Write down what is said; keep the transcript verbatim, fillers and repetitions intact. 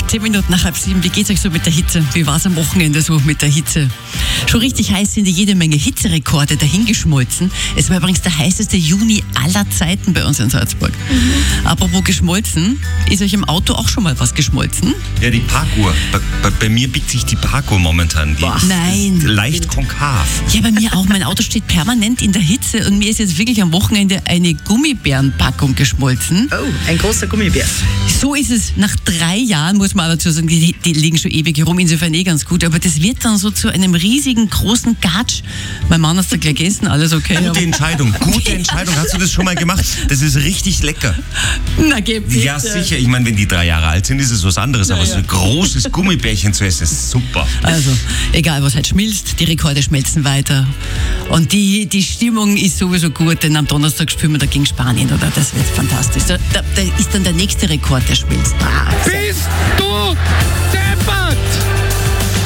Zehn Minuten nach halb sieben. Wie geht's euch so mit der Hitze? Wie war's am Wochenende so mit der Hitze? Schon richtig heiß sind jede Menge Hitzerekorde dahingeschmolzen. Es war übrigens der heißeste Juni aller Zeiten bei uns in Salzburg. Mhm. Apropos geschmolzen, ist euch im Auto auch schon mal was geschmolzen? Ja, die Parkuhr. Bei, bei, bei mir biegt sich die Parkuhr momentan. Die ist, Nein. Ist leicht konkav. Ja, bei mir auch. Mein Auto steht permanent in der Hitze und mir ist jetzt wirklich am Wochenende eine Gummibärenpackung geschmolzen. Oh, ein großer Gummibär. So ist es. Nach drei Jahren, muss man aber dazu sagen, die, die liegen schon ewig herum, insofern eh ganz gut. Aber das wird dann so zu einem riesigen, großen Gatsch. Mein Mann hat da gleich gegessen, alles okay. Gute Entscheidung, gute Entscheidung. Hast du das schon mal gemacht? Das ist richtig lecker. Na, geh bitte. Ja, sicher. Ich meine, wenn die drei Jahre alt sind, ist es was anderes. Aber ja. so ein großes Gummibärchen zu essen, ist super. Also, egal was halt schmilzt, die Rekorde schmelzen weiter. Und die, die Stimmung ist sowieso gut, denn am Donnerstag spielen wir da gegen Spanien, oder? Das wird fantastisch. Da, da, da ist dann der nächste Rekord, der schmilzt. Ah,